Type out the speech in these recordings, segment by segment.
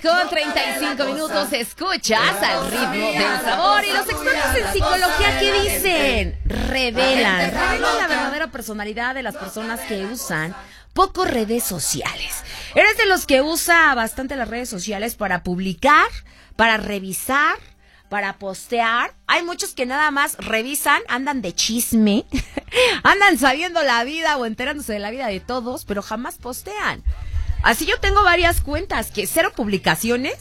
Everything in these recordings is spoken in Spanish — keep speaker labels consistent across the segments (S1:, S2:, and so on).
S1: 1:35, escuchas al ritmo del sabor. Y los expertos en psicología, ¿qué dicen? Revelan la verdadera personalidad de las personas que usan poco redes sociales. ¿Eres de los que usa bastante las redes sociales para publicar, para revisar, para postear? Hay muchos que nada más revisan, andan de chisme, andan sabiendo la vida o enterándose de la vida de todos, pero jamás postean. Así yo tengo varias cuentas que 0 publicaciones.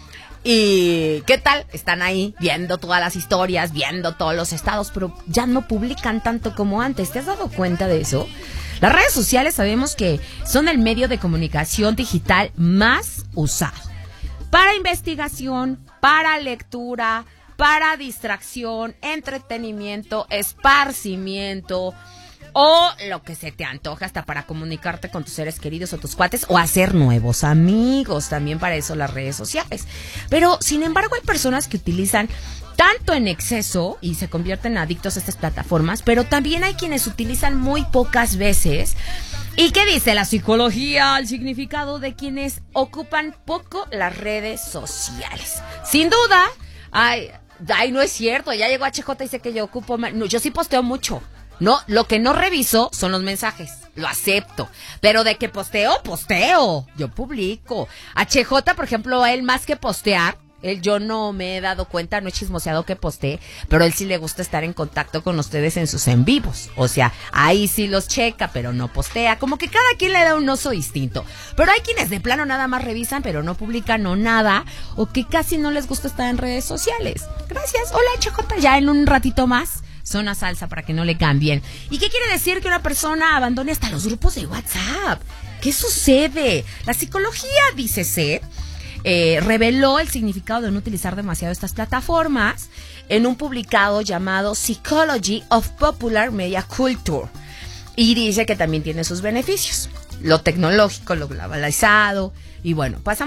S1: ¿Y qué tal? Están ahí viendo todas las historias, viendo todos los estados, pero ya no publican tanto como antes. ¿Te has dado cuenta de eso? Las redes sociales sabemos que son el medio de comunicación digital más usado. Para investigación, para lectura, para distracción, entretenimiento, esparcimiento o lo que se te antoje, hasta para comunicarte con tus seres queridos o tus cuates o hacer nuevos amigos. También para eso las redes sociales. Pero, sin embargo, hay personas que utilizan tanto en exceso y se convierten adictos a estas plataformas, pero también hay quienes utilizan muy pocas veces. ¿Y qué dice la psicología? El significado de quienes ocupan poco las redes sociales. Sin duda, ay, no es cierto, ya llegó HJ y dice que yo ocupo, no, yo sí posteo mucho. No, lo que no reviso son los mensajes, lo acepto, pero de que posteo, yo publico. HJ, por ejemplo, él más que postear, yo no me he dado cuenta, no he chismoseado que postee, pero él sí le gusta estar en contacto con ustedes en sus en vivos. O sea, ahí sí los checa, pero no postea. Como que cada quien le da un uso distinto. Pero hay quienes de plano nada más revisan, pero no publican o nada, o que casi no les gusta estar en redes sociales. Gracias. Hola, HJ, ya en un ratito más. Zona Salsa para que no le cambien. ¿Y qué quiere decir que una persona abandone hasta los grupos de WhatsApp? ¿Qué sucede? La psicología, dícese, reveló el significado de no utilizar demasiado estas plataformas en un publicado llamado Psychology of Popular Media Culture. Y dice que también tiene sus beneficios. Lo tecnológico, lo globalizado. Y bueno, pasamos